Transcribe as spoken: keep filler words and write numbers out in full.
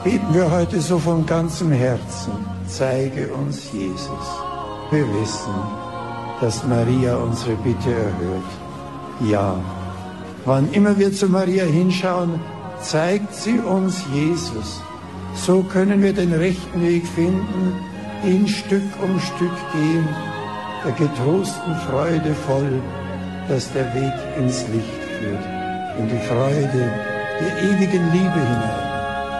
beten wir heute so von ganzem Herzen, zeige uns Jesus. Wir wissen, dass Maria unsere Bitte erhört. Ja, wann immer wir zu Maria hinschauen, zeigt sie uns Jesus. So können wir den rechten Weg finden, ihn Stück um Stück gehen, der getrosten Freude voll, dass der Weg ins Licht führt, in die Freude der ewigen Liebe hinein.